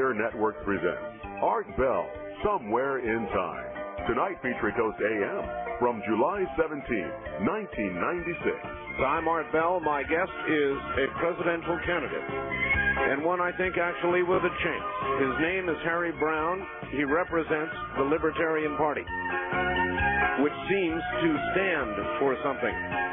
Air Network presents Art Bell, Somewhere in Time. Tonight featuring Coast AM from July 17, 1996. I'm Art Bell. My guest is a presidential candidate, and one I think actually with a chance. His name is Harry Browne. He represents the Libertarian Party, which seems to stand for something.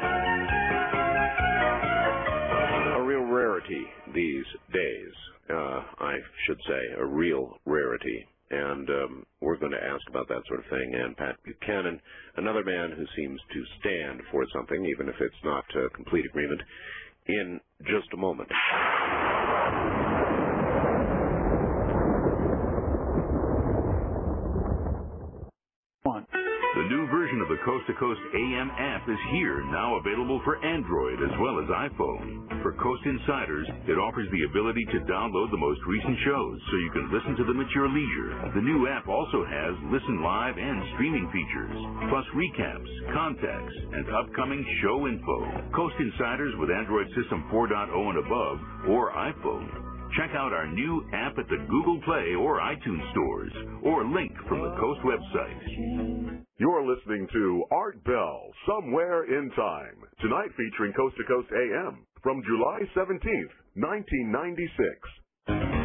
A real rarity these days. I should say a real rarity. And we're going to ask about that sort of thing. And Pat Buchanan, another man who seems to stand for something, even if it's not complete agreement, in just a moment. The new version of the Coast to Coast AM app is here, now available for Android as well as iPhone. For Coast Insiders, it offers the ability to download the most recent shows so you can listen to them at your leisure. The new app also has listen live and streaming features, plus recaps, contacts, and upcoming show info. Coast Insiders with Android System 4.0 and above, or iPhone. Check out our new app at the Google Play or iTunes stores, or link from the Coast website. You're listening to Art Bell, Somewhere in Time. Tonight featuring Coast to Coast AM from July 17th, 1996.